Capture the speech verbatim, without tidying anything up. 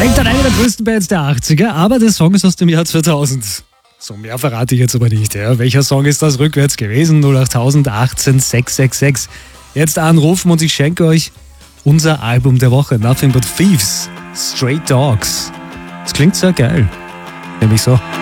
Denkt an eine der größten Bands der achtziger, aber der Song ist aus dem Jahr zweitausend. So, mehr verrate ich jetzt aber nicht. Ja. Welcher Song ist das rückwärts gewesen? null acht achtzehn sechs sechs sechs. Jetzt anrufen und ich schenke euch unser Album der Woche. Nothing But Thieves, Straight Dogs. Das klingt sehr geil. Nämlich so.